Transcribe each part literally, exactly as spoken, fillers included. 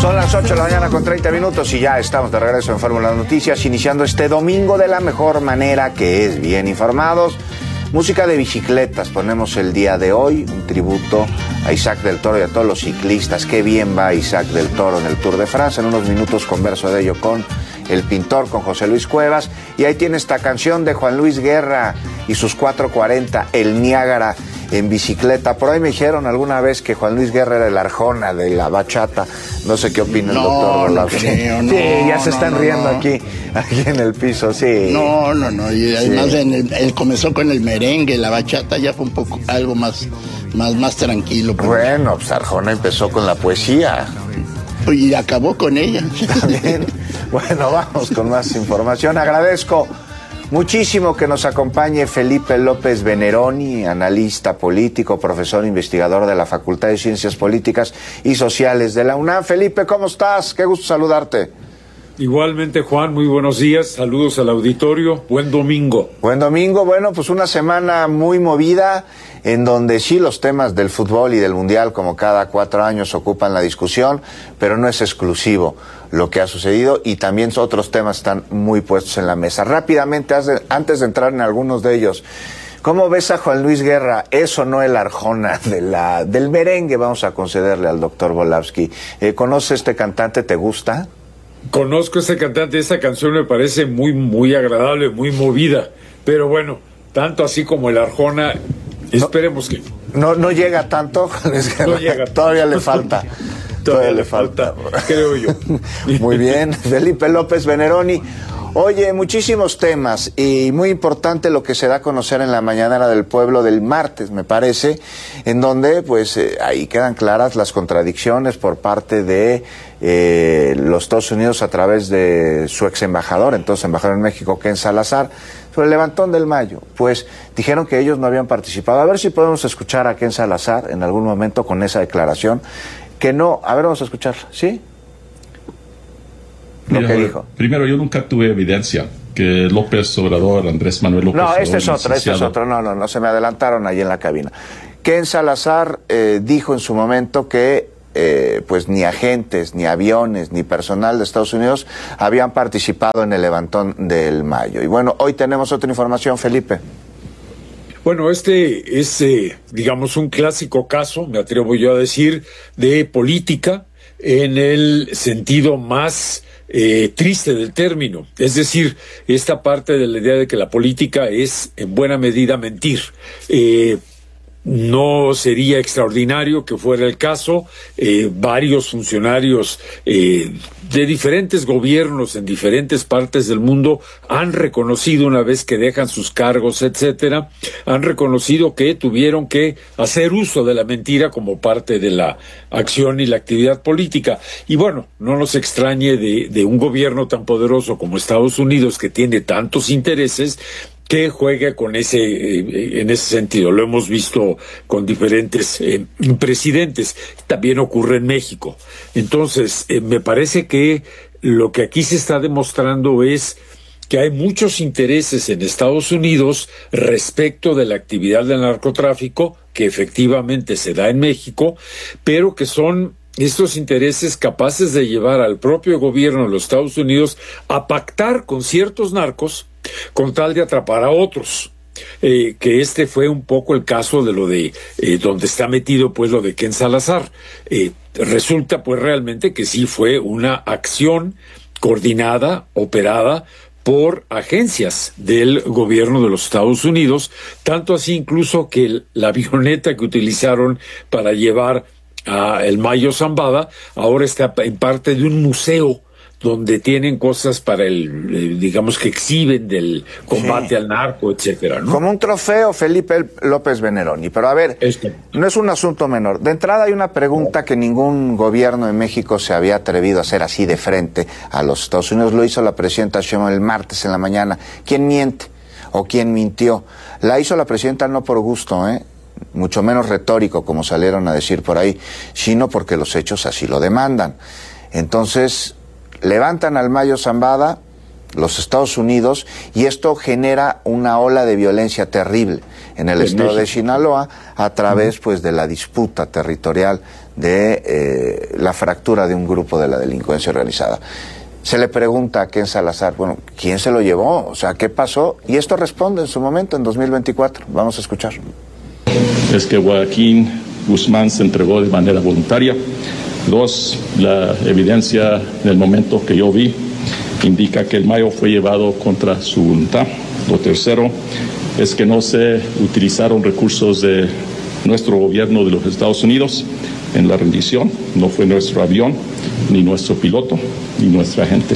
Son las ocho de la mañana con treinta minutos y ya estamos de regreso en Fórmula Noticias, iniciando este domingo de la mejor manera, que es bien informados. Música de bicicletas, ponemos el día de hoy, un tributo a Isaac del Toro y a todos los ciclistas. Qué bien va Isaac del Toro en el Tour de Francia. En unos minutos converso de ello con el pintor, con José Luis Cuevas. Y ahí tiene esta canción de Juan Luis Guerra y sus cuatro cuarenta, El Niágara en bicicleta. Por ahí me dijeron alguna vez que Juan Luis Guerra era el Arjona de la bachata. No sé qué opina el no, doctor No, sí, creo, no, sí, ya se están no, riendo no. aquí, aquí en el piso, sí. No, no, no. Y además sí. en el, él comenzó con el merengue, la bachata ya fue un poco algo más, más, más tranquilo. Bueno, pues Arjona empezó con la poesía. Y acabó con ella. También. Bueno, vamos con más información. Agradezco muchísimo que nos acompañe Felipe López Veneroni, analista político, profesor investigador de la Facultad de Ciencias Políticas y Sociales de la UNAM. Felipe, ¿cómo estás? Qué gusto saludarte. Igualmente, Juan, muy buenos días, saludos al auditorio, buen domingo. Buen domingo, bueno, pues una semana muy movida, en donde sí los temas del fútbol y del mundial, como cada cuatro años, ocupan la discusión, pero no es exclusivo lo que ha sucedido, y también otros temas están muy puestos en la mesa. Rápidamente, antes de entrar en algunos de ellos, ¿cómo ves a Juan Luis Guerra? ¿Es o no el Arjona de la, del merengue? Vamos a concederle al doctor Volavsky. Eh, ¿Conoce este cantante? ¿Te gusta? Conozco a este cantante, esta canción me parece muy, muy agradable, muy movida, pero bueno, tanto así como el Arjona, esperemos no, que... No, no llega tanto, no llega. Todavía le falta. Todavía, todavía le falta, falta, creo yo. Muy bien, Felipe López Veneroni. Oye, muchísimos temas y muy importante lo que se da a conocer en la Mañanera del Pueblo del martes, me parece, en donde pues eh, ahí quedan claras las contradicciones por parte de eh, los Estados Unidos a través de su ex embajador, entonces embajador en México, Ken Salazar, sobre el levantón del Mayo. Pues dijeron que ellos no habían participado. A ver si podemos escuchar a Ken Salazar en algún momento con esa declaración, que no, a ver, vamos a escucharla, ¿sí? Lo Mira, que Jorge, dijo. Primero, yo nunca tuve evidencia que López Obrador, Andrés Manuel López No, Obrador... este es otro, este es otro, no, no, no, se me adelantaron ahí en la cabina. Ken Salazar eh, dijo en su momento que eh, pues ni agentes, ni aviones, ni personal de Estados Unidos habían participado en el levantón del Mayo. Y bueno, hoy tenemos otra información, Felipe. Bueno, este es, eh, digamos, un clásico caso, me atrevo yo a decir, de política en el sentido más eh, triste del término. Es decir, esta parte de la idea de que la política es en buena medida mentir. Eh, No sería extraordinario que fuera el caso. Eh, varios funcionarios eh, de diferentes gobiernos en diferentes partes del mundo han reconocido, una vez que dejan sus cargos, etcétera, han reconocido que tuvieron que hacer uso de la mentira como parte de la acción y la actividad política. Y bueno, no nos extrañe de, de un gobierno tan poderoso como Estados Unidos, que tiene tantos intereses, que juegue con ese, eh, en ese sentido. Lo hemos visto con diferentes eh, presidentes. También ocurre en México. Entonces, eh, me parece que lo que aquí se está demostrando es que hay muchos intereses en Estados Unidos respecto de la actividad del narcotráfico, que efectivamente se da en México, pero que son estos intereses capaces de llevar al propio gobierno de los Estados Unidos a pactar con ciertos narcos con tal de atrapar a otros. Eh, que este fue un poco el caso de lo de eh, donde está metido pues lo de Ken Salazar. Eh, resulta pues realmente que sí fue una acción coordinada, operada por agencias del gobierno de los Estados Unidos, tanto así incluso que el, la avioneta que utilizaron para llevar a el Mayo Zambada ahora está en parte de un museo donde tienen cosas para el, digamos que exhiben del combate sí. al narco, etcétera, ¿no? Como un trofeo, Felipe López Veneroni. Pero a ver, este. no es un asunto menor. De entrada hay una pregunta que ningún gobierno en México se había atrevido a hacer así de frente a los Estados Unidos. Lo hizo la presidenta Sheinbaum el martes en la mañana. ¿Quién miente o quién mintió? La hizo la presidenta no por gusto, ¿eh? Mucho menos retórico, como salieron a decir por ahí, sino porque los hechos así lo demandan. Entonces levantan al Mayo Zambada los Estados Unidos y esto genera una ola de violencia terrible en el estado de Sinaloa a través pues de la disputa territorial de eh, la fractura de un grupo de la delincuencia organizada. Se le pregunta a Ken Salazar, bueno, ¿quién se lo llevó? O sea, ¿qué pasó? Y esto responde en su momento, en dos mil veinticuatro. Vamos a escuchar. Es que Joaquín Guzmán se entregó de manera voluntaria. Dos, la evidencia en el momento que yo vi indica que el Mayo fue llevado contra su voluntad. Lo tercero es que no se utilizaron recursos de nuestro gobierno de los Estados Unidos en la rendición. No fue nuestro avión, ni nuestro piloto, ni nuestra gente.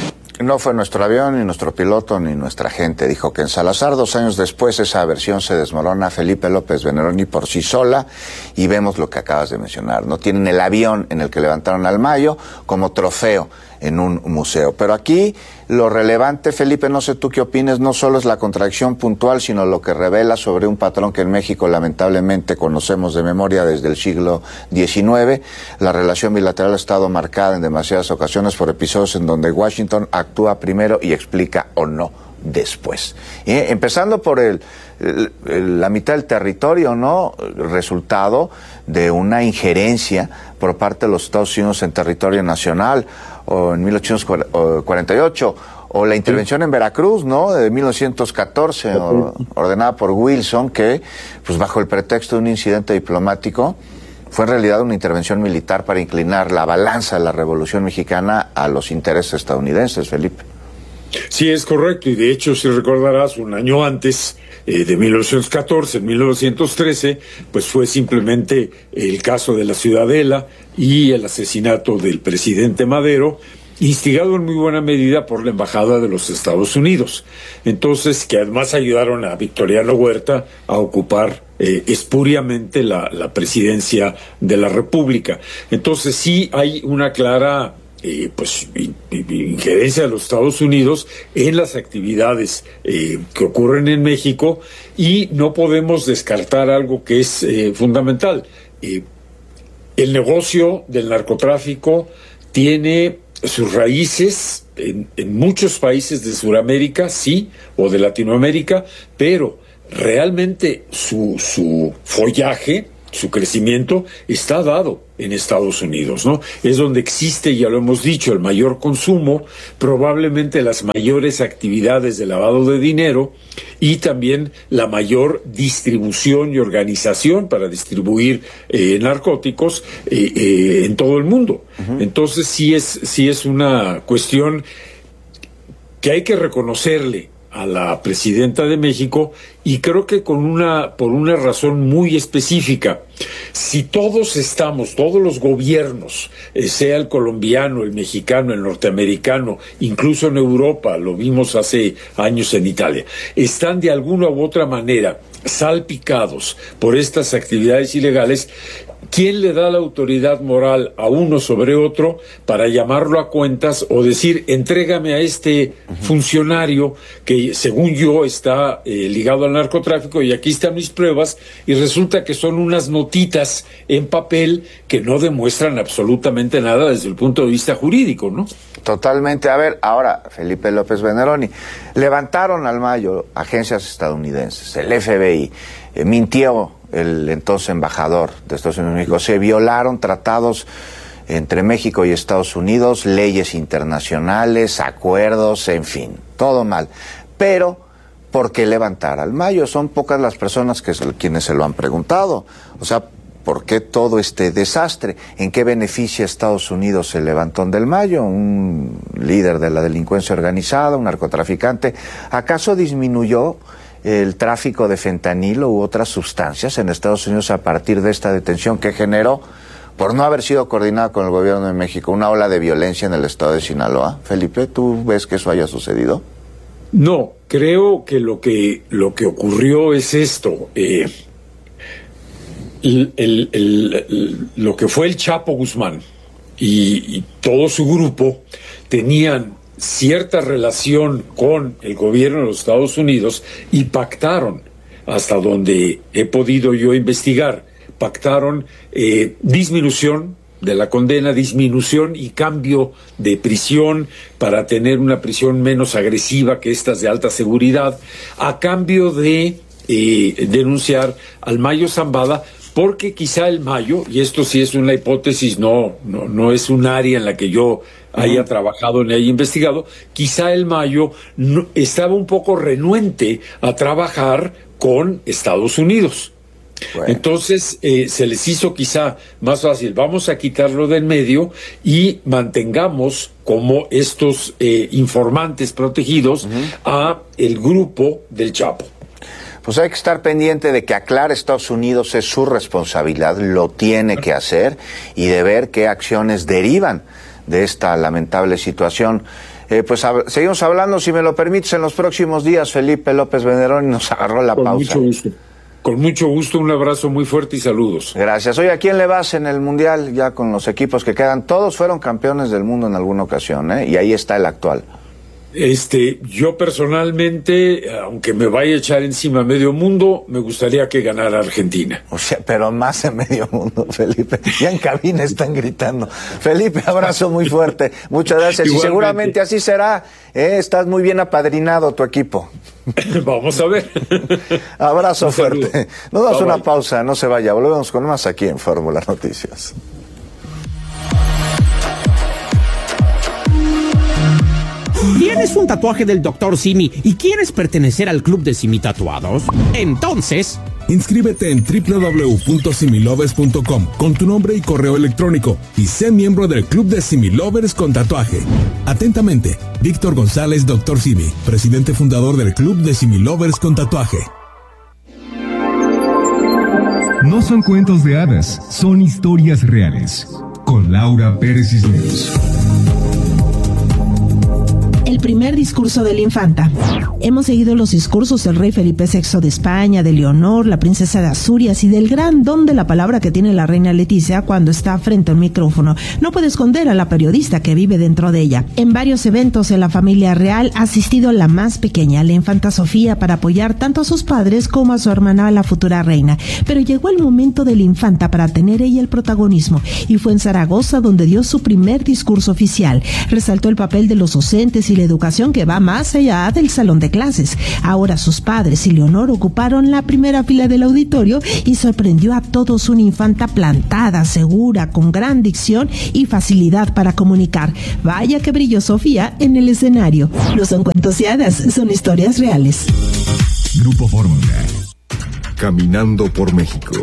No fue nuestro avión, ni nuestro piloto, ni nuestra gente, dijo Ken Salazar. Dos años después esa versión se desmorona. Felipe López Veneroni por sí sola, y vemos lo que acabas de mencionar. No tienen el avión en el que levantaron al Mayo como trofeo en un museo. Pero aquí lo relevante, Felipe, no sé tú qué opines, no solo es la contradicción puntual, sino lo que revela sobre un patrón que en México lamentablemente conocemos de memoria desde el siglo diecinueve. La relación bilateral ha estado marcada en demasiadas ocasiones por episodios en donde Washington actúa primero y explica o no después. ¿Eh? Empezando por el, el, el, la mitad del territorio, ¿no? Resultado de una injerencia por parte de los Estados Unidos en territorio nacional, o en mil ochocientos cuarenta y ocho, o la intervención en Veracruz, ¿no?, de mil novecientos catorce, o, ordenada por Wilson, que, pues bajo el pretexto de un incidente diplomático, fue en realidad una intervención militar para inclinar la balanza de la Revolución Mexicana a los intereses estadounidenses, Felipe. Sí, es correcto, y de hecho, si recordarás, un año antes, eh, de mil novecientos catorce, en mil novecientos trece, pues fue simplemente el caso de la Ciudadela y el asesinato del presidente Madero, instigado en muy buena medida por la Embajada de los Estados Unidos. Entonces, que además ayudaron a Victoriano Huerta a ocupar eh, espuriamente la, la presidencia de la República. Entonces, sí hay una clara Eh, pues in, in, injerencia de los Estados Unidos en las actividades eh, que ocurren en México, y no podemos descartar algo que es eh, fundamental. Eh, el negocio del narcotráfico tiene sus raíces en, en muchos países de Sudamérica, sí, o de Latinoamérica, pero realmente su, su follaje, su crecimiento está dado en Estados Unidos, ¿no? Es donde existe, ya lo hemos dicho, el mayor consumo, probablemente las mayores actividades de lavado de dinero y también la mayor distribución y organización para distribuir eh, narcóticos eh, eh, en todo el mundo. Uh-huh. Entonces sí es, sí es una cuestión que hay que reconocerle a la presidenta de México, y creo que con una por una razón muy específica. Si todos estamos, todos los gobiernos, eh, sea el colombiano, el mexicano, el norteamericano, incluso en Europa, lo vimos hace años en Italia, están de alguna u otra manera salpicados por estas actividades ilegales, ¿quién le da la autoridad moral a uno sobre otro para llamarlo a cuentas o decir, entrégame a este uh-huh. funcionario que, según yo, está eh, ligado al narcotráfico, y aquí están mis pruebas, y resulta que son unas notitas en papel que no demuestran absolutamente nada desde el punto de vista jurídico, ¿no? Totalmente. A ver, ahora, Felipe López Veneroni, levantaron al Mayo agencias estadounidenses, el F B I, eh, mintió el entonces embajador de Estados Unidos en México, se violaron tratados entre México y Estados Unidos, leyes internacionales, acuerdos, en fin, todo mal. Pero, ¿por qué levantar al Mayo? Son pocas las personas que se, quienes se lo han preguntado. O sea, ¿por qué todo este desastre? ¿En qué beneficia a Estados Unidos el levantón del Mayo? Un líder de la delincuencia organizada, un narcotraficante. ¿Acaso disminuyó el tráfico de fentanilo u otras sustancias en Estados Unidos a partir de esta detención que generó, por no haber sido coordinada con el gobierno de México, una ola de violencia en el estado de Sinaloa? Felipe, ¿tú ves que eso haya sucedido? No, creo que lo que, lo que ocurrió es esto. Eh, el, el, el, el, lo que fue el Chapo Guzmán y, y todo su grupo tenían cierta relación con el gobierno de los Estados Unidos y pactaron, hasta donde he podido yo investigar, pactaron eh, disminución de la condena, disminución y cambio de prisión para tener una prisión menos agresiva que estas de alta seguridad, a cambio de eh, denunciar al Mayo Zambada porque quizá el Mayo, y esto sí es una hipótesis, no, no, no es un área en la que yo haya uh-huh. trabajado ni haya investigado, quizá el Mayo no, estaba un poco renuente a trabajar con Estados Unidos. Bueno. Entonces eh, se les hizo quizá más fácil, vamos a quitarlo del medio y mantengamos como estos eh, informantes protegidos uh-huh. a el grupo del Chapo. Pues hay que estar pendiente de que aclare Estados Unidos, es su responsabilidad, lo tiene que hacer, y de ver qué acciones derivan de esta lamentable situación. Eh, pues hab- seguimos hablando, si me lo permites, en los próximos días. Felipe López Benderón nos agarró la Con pausa. Mucho gusto. Con mucho gusto, un abrazo muy fuerte y saludos. Gracias. Oye, ¿a quién le vas en el Mundial ya con los equipos que quedan? Todos fueron campeones del mundo en alguna ocasión, ¿eh? Y ahí está el actual. Este, yo personalmente, aunque me vaya a echar encima medio mundo, me gustaría que ganara Argentina. O sea, pero más en medio mundo, Felipe. Ya en cabina están gritando. Felipe, abrazo muy fuerte. Muchas gracias. Igualmente. Y seguramente así será. ¿eh? Estás muy bien apadrinado tu equipo. Vamos a ver. Abrazo Un fuerte. saludo. Nos damos Bye, una bye. pausa, no se vaya. Volvemos con más aquí en Fórmula Noticias. ¿Tienes un tatuaje del doctor Simi y quieres pertenecer al club de Simi Tatuados? Entonces, inscríbete en doble u doble u doble u punto similovers punto com con tu nombre y correo electrónico y sé miembro del club de Similovers con tatuaje. Atentamente, Víctor González, doctor Simi, presidente fundador del club de Similovers con tatuaje. No son cuentos de hadas, son historias reales. Con Laura Pérez Cisneros. El primer discurso de la infanta. Hemos seguido los discursos del rey Felipe sexto de España, de Leonor, la princesa de Asturias y del gran don de la palabra que tiene la reina Leticia cuando está frente a un micrófono. No puede esconder a la periodista que vive dentro de ella. En varios eventos en la familia real ha asistido la más pequeña, la infanta Sofía, para apoyar tanto a sus padres como a su hermana, la futura reina. Pero llegó el momento de la infanta para tener ella el protagonismo, y fue en Zaragoza donde dio su primer discurso oficial. Resaltó el papel de los docentes y la educación que va más allá del salón de clases. Ahora sus padres y Leonor ocuparon la primera fila del auditorio y sorprendió a todos una infanta plantada, segura, con gran dicción y facilidad para comunicar. Vaya que brilló Sofía en el escenario. No son cuentos y hadas, son historias reales. Grupo Fórmula. Caminando por México.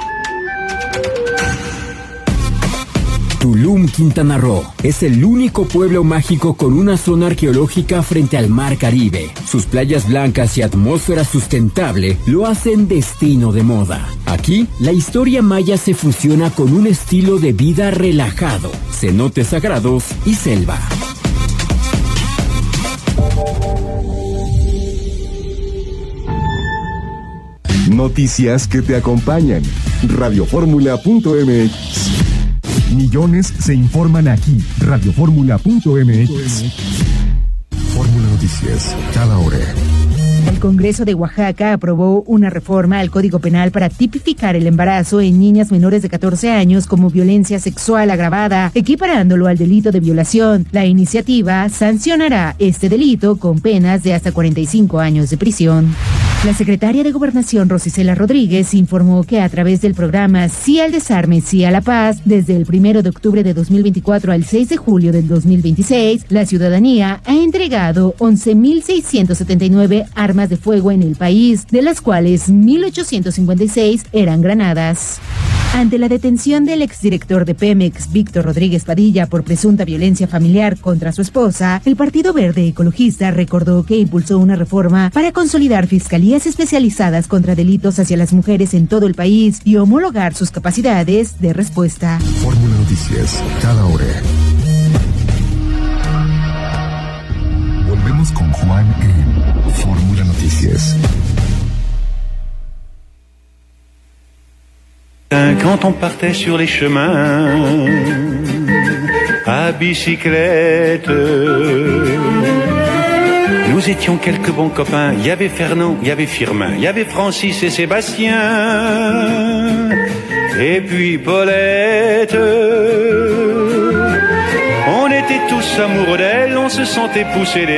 Tulum, Quintana Roo, es el único pueblo mágico con una zona arqueológica frente al Mar Caribe. Sus playas blancas y atmósfera sustentable lo hacen destino de moda. Aquí, la historia maya se fusiona con un estilo de vida relajado, cenotes sagrados y selva. Noticias que te acompañan. radio fórmula punto m x. Millones se informan aquí. radio fórmula punto m x. Fórmula Noticias, cada hora. El Congreso de Oaxaca aprobó una reforma al Código Penal para tipificar el embarazo en niñas menores de catorce años como violencia sexual agravada, equiparándolo al delito de violación. La iniciativa sancionará este delito con penas de hasta cuarenta y cinco años de prisión. La secretaria de Gobernación, Rosicela Rodríguez, informó que a través del programa Sí al Desarme, Sí a la Paz, desde el primero de octubre de dos mil veinticuatro al seis de julio del dos mil veintiséis, la ciudadanía ha entregado once mil seiscientos setenta y nueve armas de fuego en el país, de las cuales mil ochocientos cincuenta y seis eran granadas. Ante la detención del exdirector de Pemex, Víctor Rodríguez Padilla, por presunta violencia familiar contra su esposa, el Partido Verde Ecologista recordó que impulsó una reforma para consolidar fiscalías especializadas contra delitos hacia las mujeres en todo el país y homologar sus capacidades de respuesta. Fórmula Noticias, cada hora. Volvemos con Juan en Fórmula Noticias. Quand on partait sur les chemins à bicyclette, nous étions quelques bons copains. Il y avait Fernand, il y avait Firmin, il y avait Francis et Sébastien, et puis Paulette. On était tous amoureux d'elle, on se sentait pousser les